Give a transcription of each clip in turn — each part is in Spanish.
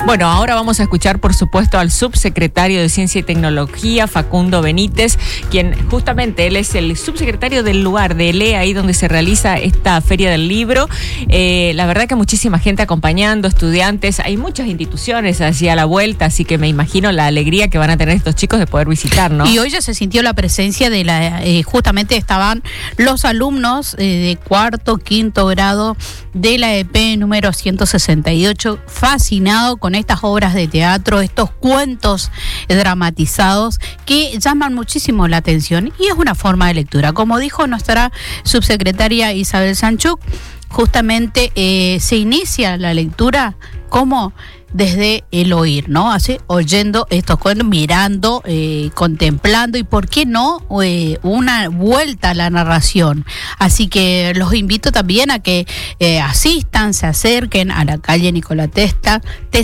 Bueno, ahora vamos a escuchar, por supuesto, al subsecretario de Ciencia y Tecnología, Facundo Benítez, quien justamente él es el subsecretario del lugar de ELE, ahí donde se realiza esta Feria del Libro. La verdad que muchísima gente acompañando, estudiantes, hay muchas instituciones hacia la vuelta, así que me imagino la alegría que van a tener estos chicos de poder visitar, ¿no? Y hoy ya se sintió la presencia de justamente estaban los alumnos de cuarto, quinto grado de la EP número 168, fascinado con estas obras de teatro, estos cuentos dramatizados que llaman muchísimo la atención y es una forma de lectura. Como dijo nuestra subsecretaria Isabel Sanchuk, justamente se inicia la lectura como desde el oír, ¿no? Así, oyendo estos cuentos, mirando, contemplando y, ¿por qué no?, una vuelta a la narración. Así que los invito también a que asistan, se acerquen a la calle Nikola Tesla,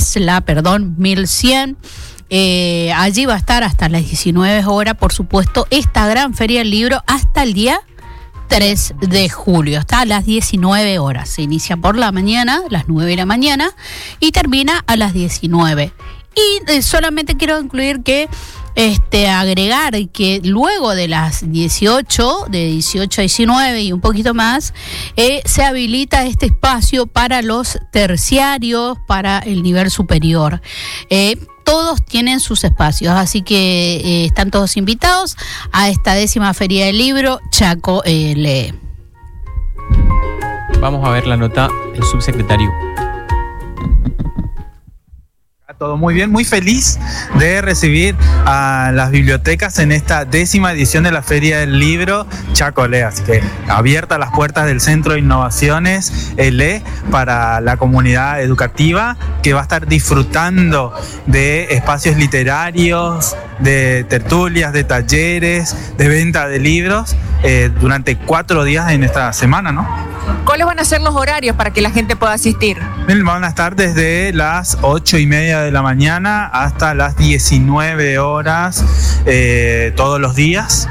1100. Allí va a estar hasta las 19 horas, por supuesto, esta gran feria del libro hasta el día 3 de julio, hasta las 19 horas. Se inicia por la mañana, las 9 de la mañana, y termina a las 19. Y solamente quiero incluir que agregar que luego de las 18, de 18 a 19 y un poquito más, se habilita este espacio para los terciarios, para el nivel superior. Todos tienen sus espacios, así que están todos invitados a esta 10ª Feria del Libro Chaco Lee. Vamos a ver la nota del subsecretario. Todo muy bien, muy feliz de recibir a las bibliotecas en esta 10ª edición de la Feria del Libro Chaco Lee. Así que abiertas las puertas del Centro de Innovaciones ELE para la comunidad educativa que va a estar disfrutando de espacios literarios, de tertulias, de talleres, de venta de libros durante 4 días en esta semana, ¿no? ¿Cuáles van a ser los horarios para que la gente pueda asistir? Van a estar desde las 8:30 de la mañana hasta las 19 horas todos los días,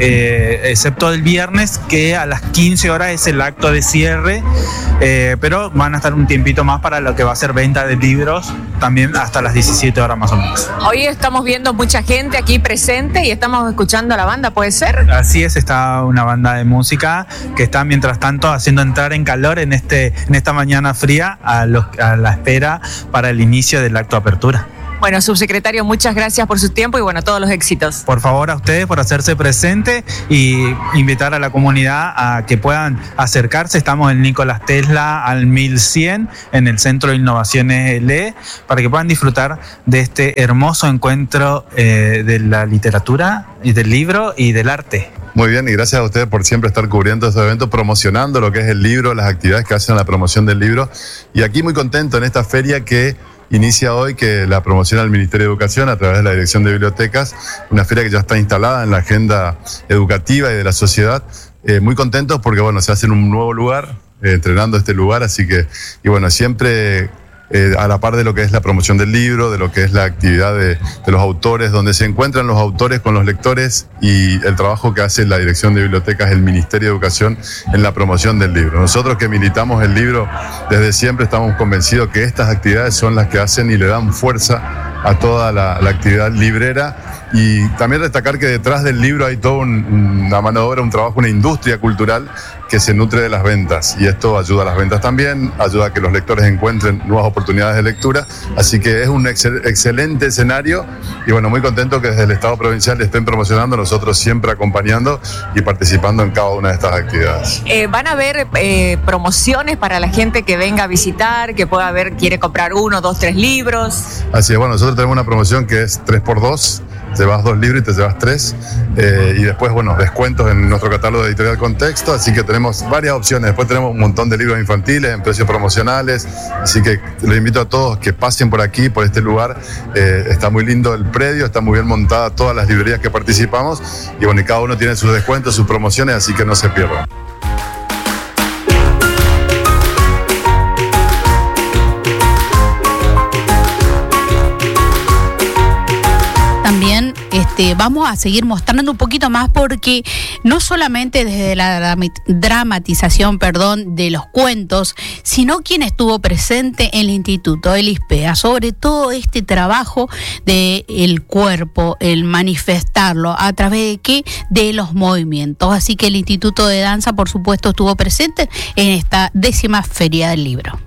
excepto el viernes, que a las 15 horas es el acto de cierre, pero van a estar un tiempito más para lo que va a ser venta de libros, también hasta las 17 horas más o menos. Hoy estamos viendo mucha gente aquí presente y estamos escuchando a la banda, ¿puede ser? Así es, está una banda de música que está mientras tanto haciendo entrar en calor en esta mañana fría a la espera para el inicio del acto de apertura. Bueno, subsecretario, muchas gracias por su tiempo y bueno, todos los éxitos. Por favor, a ustedes por hacerse presente y invitar a la comunidad a que puedan acercarse. Estamos en Nikola Tesla al 1100 en el Centro de Innovaciones ELE para que puedan disfrutar de este hermoso encuentro de la literatura y del libro y del arte. Muy bien, y gracias a ustedes por siempre estar cubriendo este evento, promocionando lo que es el libro, las actividades que hacen la promoción del libro. Y aquí muy contento en esta feria que inicia hoy, que la promociona el Ministerio de Educación a través de la Dirección de Bibliotecas, una feria que ya está instalada en la agenda educativa y de la sociedad. Muy contentos porque, bueno, se hace en un nuevo lugar, entrenando este lugar, así que, y bueno, siempre a la par de lo que es la promoción del libro, de lo que es la actividad de los autores, donde se encuentran los autores con los lectores y el trabajo que hace la Dirección de Bibliotecas, el Ministerio de Educación en la promoción del libro. Nosotros que militamos el libro desde siempre estamos convencidos que estas actividades son las que hacen y le dan fuerza a toda la actividad librera. Y también destacar que detrás del libro hay toda una mano de obra, un trabajo, una industria cultural que se nutre de las ventas, y esto ayuda a las ventas también, ayuda a que los lectores encuentren nuevas oportunidades de lectura, así que es un excelente escenario y bueno, muy contento que desde el Estado provincial estén promocionando, nosotros siempre acompañando y participando en cada una de estas actividades. ¿Van a haber promociones para la gente que venga a visitar, que pueda quiere comprar 1, 2, 3 libros? Así es, bueno, nosotros tenemos una promoción que es 3x2, te llevas 2 libros y te llevas 3, y después, bueno, descuentos en nuestro catálogo de Editorial Contexto, así que tenemos varias opciones. Después tenemos un montón de libros infantiles en precios promocionales, así que les invito a todos que pasen por aquí, por este lugar. Está muy lindo el predio, está muy bien montada todas las librerías que participamos, y bueno, y cada uno tiene sus descuentos, sus promociones, así que no se pierdan. También vamos a seguir mostrando un poquito más, porque no solamente desde la dramatización, de los cuentos, sino quien estuvo presente en el instituto, el ISPEA, sobre todo este trabajo del cuerpo, el manifestarlo, a través de qué, de los movimientos. Así que el Instituto de Danza, por supuesto, estuvo presente en esta 10ª Feria del Libro.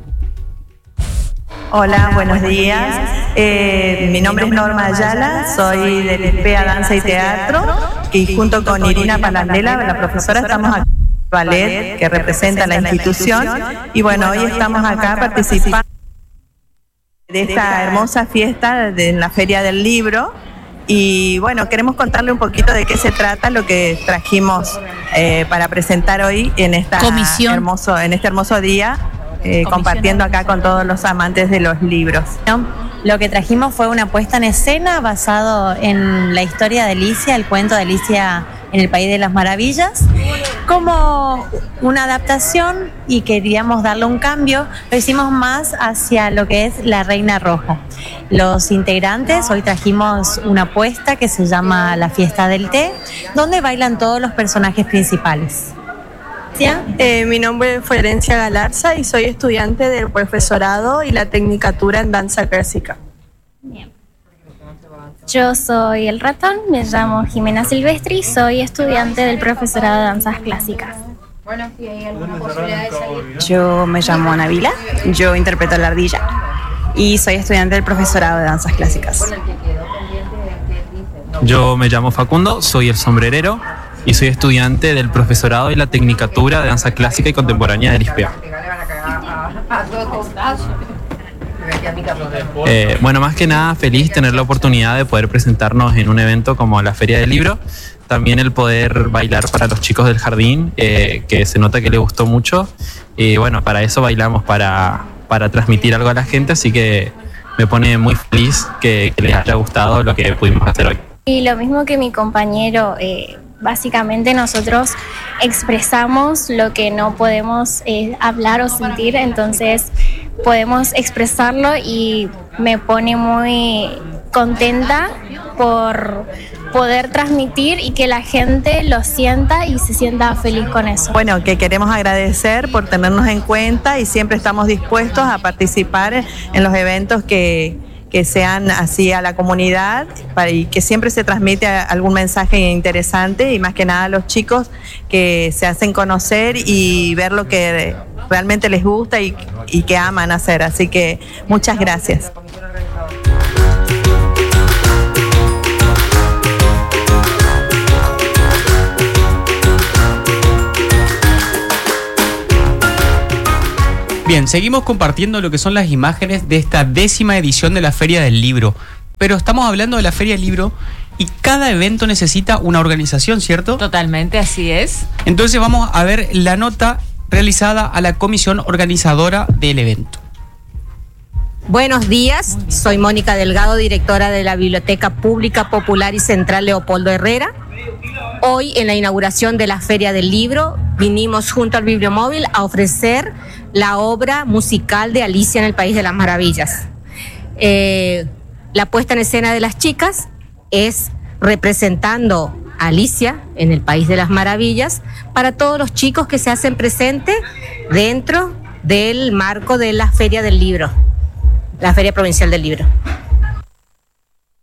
Hola, buenos días. Mi nombre es Norma Ayala, soy del ISPEA Danza y Teatro, y junto con Irina Palandela, la profesora, estamos aquí en el ballet que representa la institución. Y bueno, hoy estamos acá participando de esta hermosa fiesta en la Feria del Libro. Y bueno, queremos contarle un poquito de qué se trata lo que trajimos para presentar hoy en esta en este hermoso día. Compartiendo acá con todos los amantes de los libros. Lo que trajimos fue una puesta en escena basado en la historia de Alicia, el cuento de Alicia en el País de las Maravillas, como una adaptación, y queríamos darle un cambio. Lo hicimos más hacia lo que es la Reina Roja. Los integrantes, hoy trajimos una puesta que se llama La Fiesta del Té, donde bailan todos los personajes principales. Mi nombre es Florencia Galarza y soy estudiante del profesorado y la tecnicatura en danza clásica. Bien. Yo soy el ratón, me llamo Jimena Silvestri, soy estudiante del profesorado de danzas clásicas. Yo me llamo Nabila, yo interpreto la ardilla y soy estudiante del profesorado de danzas clásicas. Yo me llamo Facundo, soy el sombrerero y soy estudiante del profesorado y la tecnicatura de danza clásica y contemporánea del ISPEA. Bueno, más que nada feliz tener la oportunidad de poder presentarnos en un evento como la Feria del Libro. También el poder bailar para los chicos del jardín, que se nota que les gustó mucho. Y bueno, para eso bailamos, para transmitir algo a la gente, así que me pone muy feliz que les haya gustado lo que pudimos hacer hoy. Y lo mismo que mi compañero, básicamente nosotros expresamos lo que no podemos hablar o sentir, entonces podemos expresarlo y me pone muy contenta por poder transmitir y que la gente lo sienta y se sienta feliz con eso. Bueno, que queremos agradecer por tenernos en cuenta y siempre estamos dispuestos a participar en los eventos que sean así a la comunidad y que siempre se transmite algún mensaje interesante, y más que nada a los chicos que se hacen conocer y ver lo que realmente les gusta y que aman hacer. Así que muchas gracias. Bien, seguimos compartiendo lo que son las imágenes de esta 10ª edición de la Feria del Libro. Pero estamos hablando de la Feria del Libro y cada evento necesita una organización, ¿cierto? Totalmente, así es. Entonces vamos a ver la nota realizada a la comisión organizadora del evento. Buenos días, soy Mónica Delgado, directora de la Biblioteca Pública Popular y Central Leopoldo Herrera. Hoy, en la inauguración de la Feria del Libro, vinimos junto al Bibliomóvil a ofrecer la obra musical de Alicia en el País de las Maravillas. La puesta en escena de las chicas es representando a Alicia en el País de las Maravillas para todos los chicos que se hacen presentes dentro del marco de la Feria del Libro, la Feria Provincial del Libro.